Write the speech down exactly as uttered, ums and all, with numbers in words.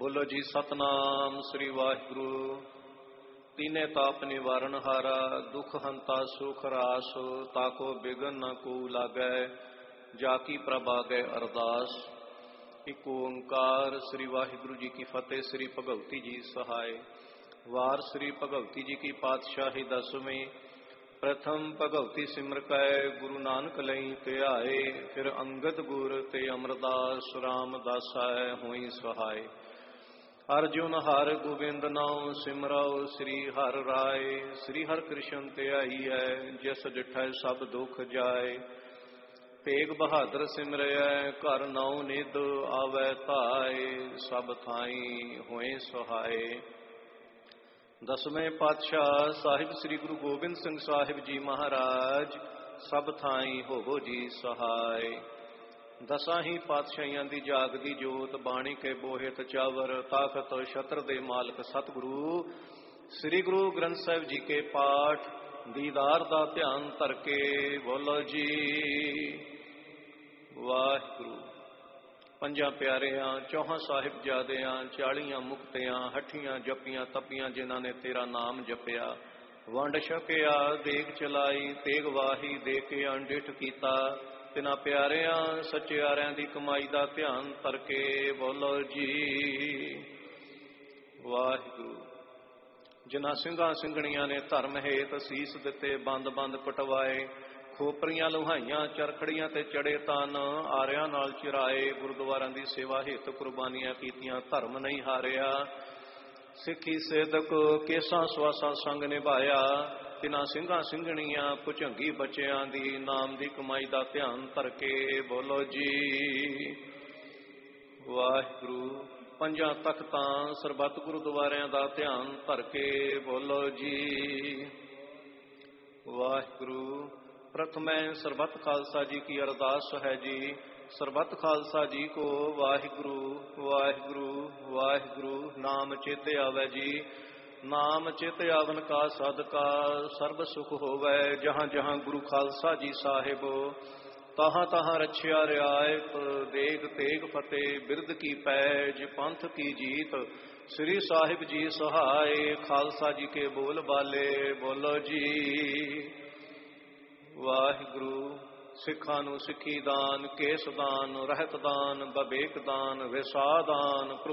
बोलो जी सतनाम श्री वाहिगुरु। तीने ताप निवारण हारा, दुख हंता सुख रास, ताको बिगन न को लागै, जाकी प्रभा गै अरदास। एक ओंकार। श्री वाहिगुरु जी की फतेह। श्री भगवती जी सहाय। वार श्री भगवती जी की पातशाही दसवीं। प्रथम भगवती सिमर कै, गुरु नानक लई ते आए, फिर अंगद गुर ते अमरदास, रामदासाय होई सहाय। अर्जुन हर गोविंद नाउ सिमरौ, श्री हर राय, श्री हर कृष्ण ते आई है, जिस डिठै सब दुख जाय। तेग बहादुर सिमरयै, घर नौ निध आवै धाय, सब थाई होए सहाय। दसवें पातशाह साहिब श्री गुरु गोबिंद सिंह साहिब जी महाराज, सब थाई होवो जी सहाय। दसां ही पातशाहियां दी जागदी जोत, बाणी के बोहित चावर, ताकत छत्र दे मालक सतगुरु श्री गुरु ग्रंथ साहिब जी के पाठ दीदार दा ध्यान धर के बोलो जी वाहिगुरु। पंजा प्यारियां, चौहां साहिबजादियां, चालियां मुक्तियां, हठियां जपियां तपियां, जिन्हां ने तेरा नाम जपिया, वंड छकिया, देग चलाई, तेग वाही, दे के अंडिठ कीता, तिन्हां प्यारियां सचियारियां दी कमाई दा ध्यान धर के बोलो जी वाहिगुरु। जिन्हां ਸਿੰਘਾਂ ਸਿੰਘਣੀਆਂ ने धर्म हेत सीस दिते, बंद बंद पटवाए, खोपरियां लुहाइयां, चरखड़ियां ते चढ़े तन, आरियां नाल चिराए, गुरुद्वारां दी सेवा हेत कुर्बानियां कीतियां, धर्म नहीं हारिया, सिੱਖੀ सेदक केसां सवासां संग निभाया, तिन्हां ਸਿੰਘਾਂ ਸਿੰਘਣੀਆਂ ਭੁਝੰਗੀ ਬੱਚਿਆਂ ਦੀ नाम दी कमाई दा ध्यान धर के बोलो जी वाहिगुरु। पंजां तख्तां सरबत गुरुद्वारियां दा ध्यान धर के बोलो जी वाहिगुरु। प्रथमै सरबत खालसा जी की अरदास है जी। सरबत खालसा जी को वाहिगुरु वाहिगुरु वाहिगुरु नाम चेते आवे जी। नाम चेते आवन का सदका सर्ब सुख होवै। जहाँ जहाँ गुरु खालसा जी साहिब, तहाँ तहाँ रछिया रियायत, देग तेग फतेह, बिरद की पैज, पंथ की जीत, श्री साहिब जी सहाय। खालसा जी के बोल बाले बोलो जी वाहिगुरु। सिखां नूं सिखी दान, केस दान, रहत दान, बबेक दान, विसा दान,